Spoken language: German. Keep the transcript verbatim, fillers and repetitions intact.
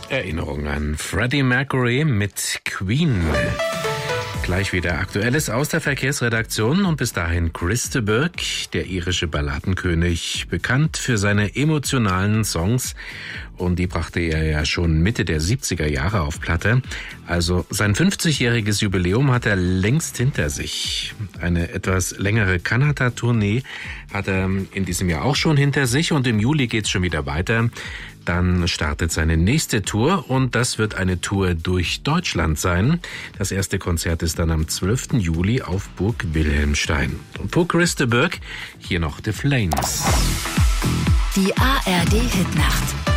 Erinnerung an Freddie Mercury mit Queen. Gleich wieder Aktuelles aus der Verkehrsredaktion und bis dahin Chris de Burgh, der irische Balladenkönig, bekannt für seine emotionalen Songs, und die brachte er ja schon Mitte der siebziger Jahre auf Platte. Also sein fünfzigjähriges Jubiläum hat er längst hinter sich. Eine etwas längere Kanada-Tournee hat er in diesem Jahr auch schon hinter sich und im Juli geht's schon wieder weiter. Dann startet seine nächste Tour und das wird eine Tour durch Deutschland sein. Das erste Konzert ist dann am zwölften Juli auf Burg Wilhelmstein. Und vor Chris de Burgh hier noch The Flames. Die A R D Hitnacht.